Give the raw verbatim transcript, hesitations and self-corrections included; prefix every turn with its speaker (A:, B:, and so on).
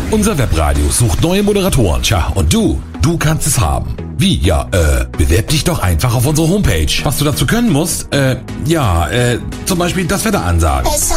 A: Unser Webradio sucht neue Moderatoren. Tja, und du, du kannst es haben. Wie? Ja, äh, bewerb dich doch einfach auf unsere Homepage. Was du dazu können musst, äh, ja, äh, zum Beispiel das Wetter ansagen.
B: Es